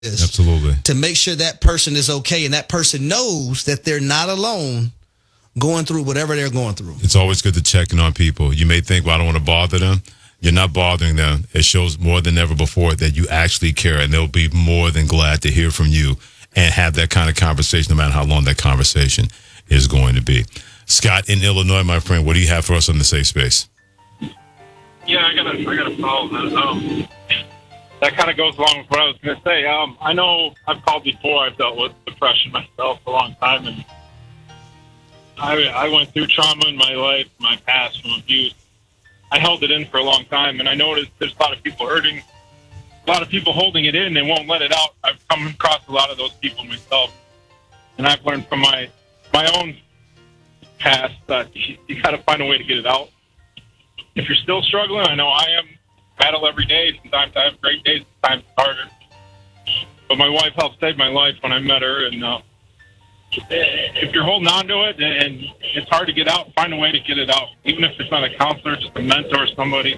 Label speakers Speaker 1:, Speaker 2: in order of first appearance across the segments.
Speaker 1: is.
Speaker 2: Absolutely.
Speaker 1: To make sure that person is okay and that person knows that they're not alone going through whatever they're going through.
Speaker 2: It's always good to check in on people. You may think, well, I don't want to bother them. You're not bothering them. It shows more than ever before that you actually care, and they'll be more than glad to hear from you and have that kind of conversation, no matter how long that conversation is going to be. Scott in Illinois, my friend, what do you have for us on the Safe Space?
Speaker 3: Yeah, I got a problem. That kind of goes along with what I was going to say. I know I've called before. I've dealt with depression myself for a long time, and I went through trauma in my life, my past from abuse. I held it in for a long time, and I noticed there's a lot of people hurting, a lot of people holding it in and won't let it out. I've come across a lot of those people myself, and I've learned from my own past that you got to find a way to get it out. If you're still struggling, I know I am. Battle every day. Sometimes I have great days, sometimes it's harder. But my wife helped save my life when I met her, and if you're holding on to it and it's hard to get out, find a way to get it out. Even if it's not a counselor, just a mentor or somebody.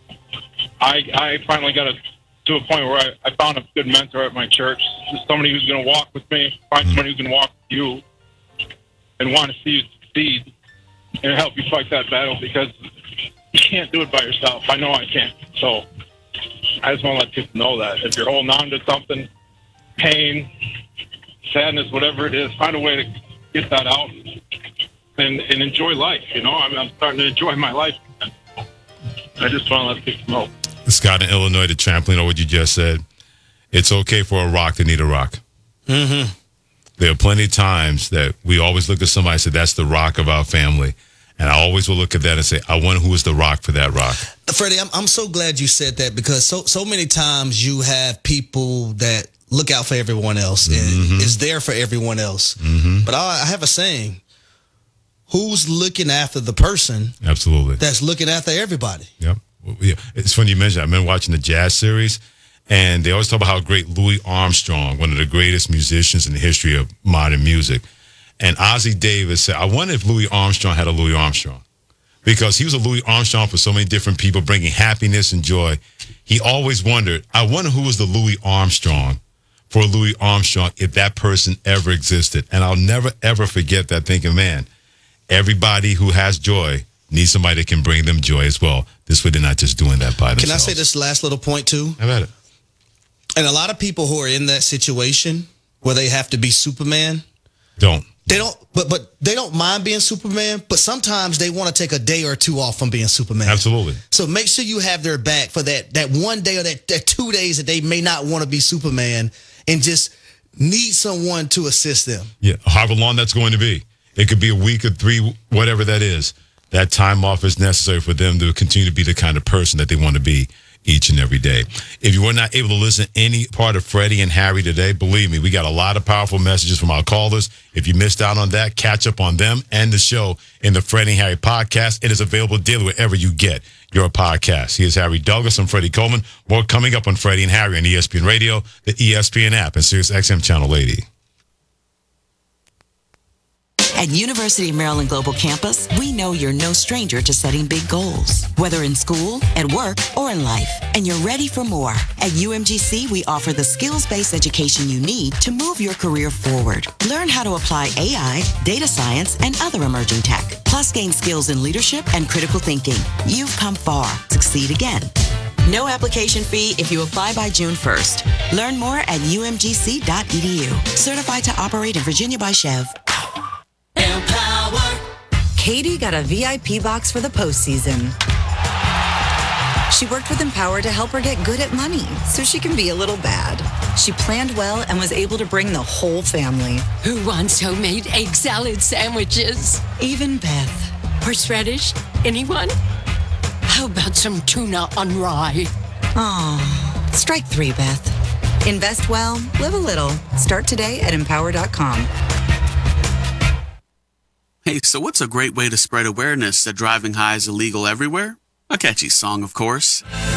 Speaker 3: I finally got to a point where I found a good mentor at my church. Just somebody who's going to walk with me, find somebody who's going to walk with you and want to see you succeed and help you fight that battle, because you can't do it by yourself. I know I can't. So I just want to let people know that if you're holding on to something, pain, sadness, whatever it is, find a way to get that out and enjoy life. I'm starting to enjoy my life. I just want to let people know.
Speaker 2: Scott in Illinois, the trampoline on what you just said. It's okay for a rock to need a rock.
Speaker 1: Mm-hmm.
Speaker 2: There are plenty of times that we always look at somebody and say, that's the rock of our family. And I always will look at that and say, I wonder who is the rock for that rock.
Speaker 1: Freddie, I'm so glad you said that, because so many times you have people that look out for everyone else and is there for everyone else. Mm-hmm. But I have a saying, who's looking after the person
Speaker 2: Absolutely.
Speaker 1: that's looking after everybody?
Speaker 2: Yep. Well, yeah. It's funny you mentioned that. I've been watching the jazz series, and they always talk about how great Louis Armstrong, one of the greatest musicians in the history of modern music. And Ozzie Davis said, I wonder if Louis Armstrong had a Louis Armstrong. Because he was a Louis Armstrong for so many different people, bringing happiness and joy. He always wondered, I wonder who was the Louis Armstrong for Louis Armstrong if that person ever existed. And I'll never, ever forget that, thinking, man, everybody who has joy needs somebody that can bring them joy as well. This way they're not just doing that by themselves.
Speaker 1: Can I say this last little point, too?
Speaker 2: Have at it.
Speaker 1: And a lot of people who are in that situation where they have to be Superman. They don't, but they don't mind being Superman, but sometimes they want to take a day or two off from being Superman.
Speaker 2: Absolutely.
Speaker 1: So make sure you have their back for that one day or that 2 days that they may not want to be Superman and just need someone to assist them.
Speaker 2: Yeah, however long that's going to be. It could be a week or 3, whatever that is. That time off is necessary for them to continue to be the kind of person that they want to be each and every day. If you were not able to listen to any part of Freddie and Harry today, believe me, we got a lot of powerful messages from our callers. If you missed out on that, catch up on them and the show in the Freddie and Harry podcast. It is available daily wherever you get your podcast. He is Harry Douglas. I'm Freddie Coleman. More coming up on Freddie and Harry on ESPN Radio, the ESPN app, and SiriusXM Channel 80.
Speaker 4: At University of Maryland Global Campus, we know you're no stranger to setting big goals, whether in school, at work, or in life, and you're ready for more. At UMGC, we offer the skills-based education you need to move your career forward. Learn how to apply AI, data science, and other emerging tech, plus gain skills in leadership and critical thinking. You've come far. Succeed again. No application fee if you apply by June 1st. Learn more at umgc.edu. Certified to operate in Virginia by Chev.
Speaker 5: Empower. Katie got a VIP box for the postseason. She worked with Empower to help her get good at money so she can be a little bad. She planned well and was able to bring the whole family.
Speaker 6: Who wants homemade egg salad sandwiches?
Speaker 5: Even Beth.
Speaker 6: Horseradish? Anyone? How about some tuna on rye?
Speaker 5: Aw, strike 3, Beth. Invest well, live a little. Start today at empower.com.
Speaker 7: Hey, so what's a great way to spread awareness that driving high is illegal everywhere? A catchy song, of course.